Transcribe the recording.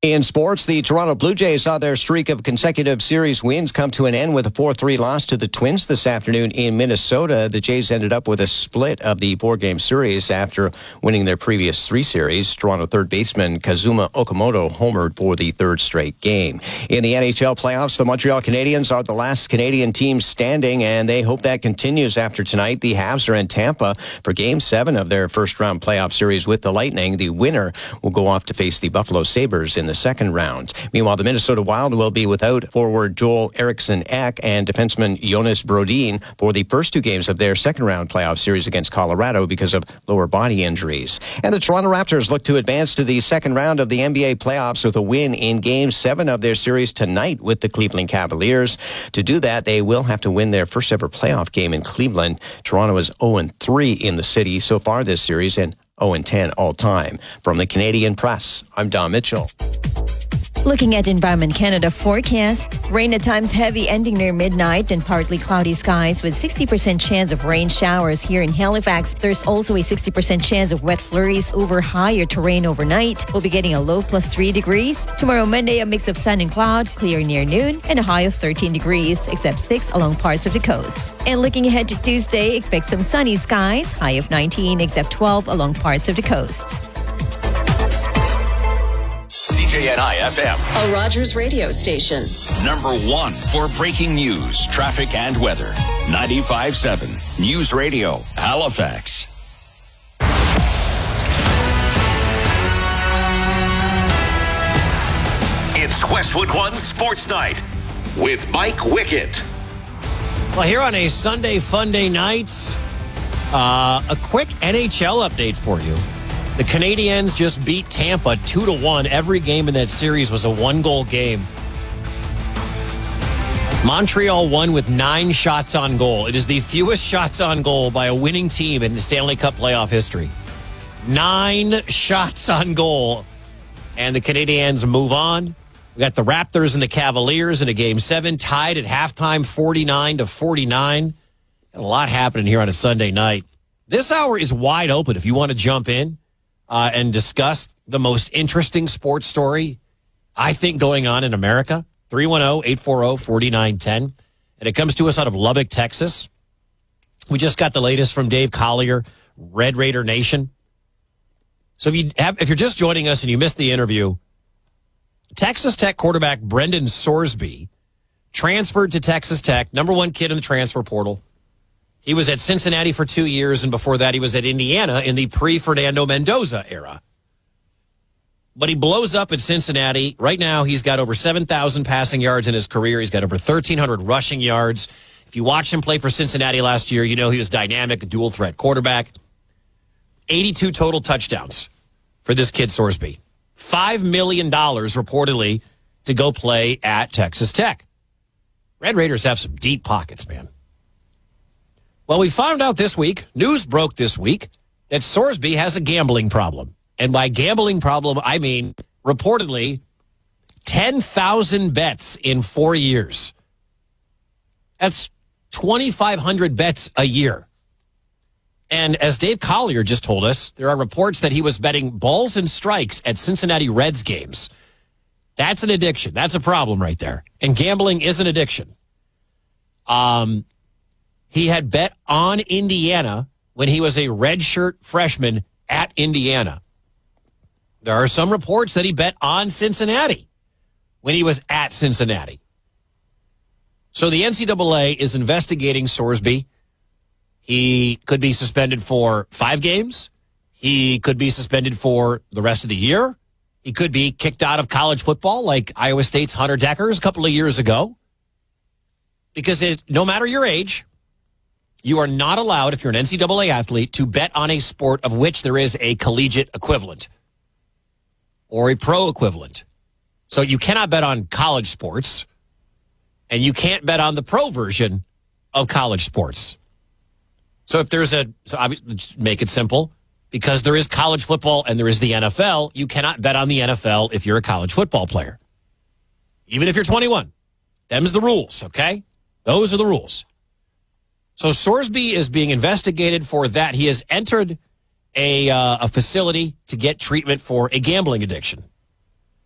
In sports, the Toronto Blue Jays saw their streak of consecutive series wins come to an end with a 4-3 loss to the Twins this afternoon in Minnesota. The Jays ended up with a split of the four-game series after winning their previous three series. Toronto third baseman Kazuma Okamoto homered for the third straight game. In the NHL playoffs, the Montreal Canadiens are the last Canadian team standing, and they hope that continues after tonight. The Habs are in Tampa for Game 7 of their first-round playoff series with the Lightning. The winner will go off to face the Buffalo Sabres in the second round. Meanwhile, the Minnesota Wild will be without forward Joel Eriksson-Ek and defenseman Jonas Brodin for the first two games of their second-round playoff series against Colorado because of lower body injuries. And the Toronto Raptors look to advance to the second round of the NBA playoffs with a win in Game 7 of their series tonight with the Cleveland Cavaliers. To do that, they will have to win their first-ever playoff game in Cleveland. Toronto is 0-3 in the city so far this series and 0-10 all-time. From the Canadian Press, I'm Don Mitchell. Looking at Environment Canada forecast, rain at times heavy ending near midnight and partly cloudy skies with 60% chance of rain showers here in Halifax. There's also a 60% chance of wet flurries over higher terrain overnight. We'll be getting a low +3 degrees. Tomorrow, Monday, a mix of sun and cloud, clear near noon, and a high of 13 degrees, except 6 along parts of the coast. And looking ahead to Tuesday, expect some sunny skies, high of 19, except 12 along parts of the coast. CJNI FM, a Rogers radio station. Number 1 for breaking news, traffic, and weather. 95.7 News Radio, Halifax. It's Westwood One Sports Night with Mike Wickett. Well, here on a Sunday Fun Day night, a quick NHL update for you. The Canadiens just beat Tampa 2-1. Every game in that series was a one-goal game. Montreal won with 9 shots on goal. It is the fewest shots on goal by a winning team in the Stanley Cup playoff history. 9 shots on goal. And the Canadiens move on. We got the Raptors and the Cavaliers in a Game 7, tied at halftime 49-49. A lot happening here on a Sunday night. This hour is wide open if you want to jump in and discuss the most interesting sports story, I think, going on in America. 310-840-4910. And it comes to us out of Lubbock, Texas. We just got the latest from Dave Collier, Red Raider Nation. So if you're just joining us and you missed the interview, Texas Tech quarterback Brendan Sorsby transferred to Texas Tech, number 1 kid in the transfer portal. He was at Cincinnati for 2 years, and before that he was at Indiana in the pre-Fernando Mendoza era. But he blows up at Cincinnati. Right now he's got over 7,000 passing yards in his career. He's got over 1,300 rushing yards. If you watched him play for Cincinnati last year, you know he was dynamic, a dual-threat quarterback. 82 total touchdowns for this kid, Sorsby. $5 million reportedly to go play at Texas Tech. Red Raiders have some deep pockets, man. Well, we found out this week, news broke this week, that Sorsby has a gambling problem. And by gambling problem, I mean reportedly 10,000 bets in 4 years. That's 2,500 bets a year. And as Dave Collier just told us, there are reports that he was betting balls and strikes at Cincinnati Reds games. That's an addiction. That's a problem right there. And gambling is an addiction. He had bet on Indiana when he was a redshirt freshman at Indiana. There are some reports that he bet on Cincinnati when he was at Cincinnati. So the NCAA is investigating Sorsby. He could be suspended for 5 games. He could be suspended for the rest of the year. He could be kicked out of college football like Iowa State's Hunter Dekkers a couple of years ago. Because no matter your age, you are not allowed, if you're an NCAA athlete, to bet on a sport of which there is a collegiate equivalent or a pro equivalent. So you cannot bet on college sports, and you can't bet on the pro version of college sports. So if there's let's make it simple, because there is college football and there is the NFL, you cannot bet on the NFL if you're a college football player. Even if you're 21. Them's the rules, okay? Those are the rules. So Sorsby is being investigated for that. He has entered a facility to get treatment for a gambling addiction.